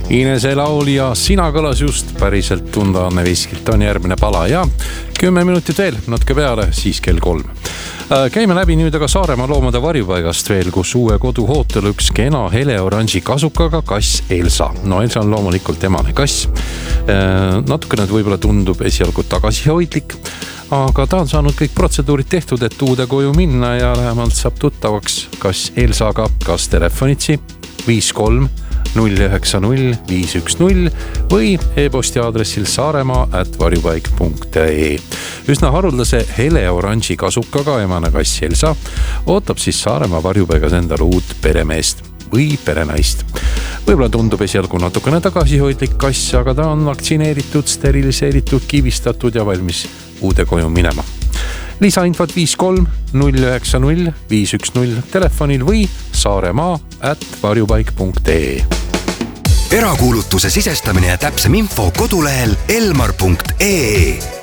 Inese laul ja Sina kõlas just päriselt Tunda Anne Veskilt on järgmine pala ja 10 minutit veel, natuke peale, siis kell 3. Käime läbi nüüd aga Saaremaa loomade varjupaigast veel, kus uue kodu hootel üks kena heleoranži kasukaga kass Elsa. No Elsa on loomulikult emane kass. Natukene võib-olla tundub esialgu tagasihoidlik, aga ta on saanud kõik protseduurid tehtud, et uude koju minna ja lähemalt saab tuttavaks kass Elsaga, kas telefonitsi 53 090 510 või e-posti aadressil saaremaa@varjupaik.ee. Üsna haruldase heleoranži kasukaga emane kass Elsa ootab siis Saaremaa varjupaigas endale uut peremeest või perenaist. Võib-olla tundub esialgu natukene tagasihoidlik kass, aga ta on vaktsineeritud, steriliseeritud, kivistatud ja valmis uude koju minema. Lisainfot 53 090 510 telefonil või saaremaa@varjupaik.ee. Erakuulutuse sisestamine ja täpsem info kodulehel elmar.ee.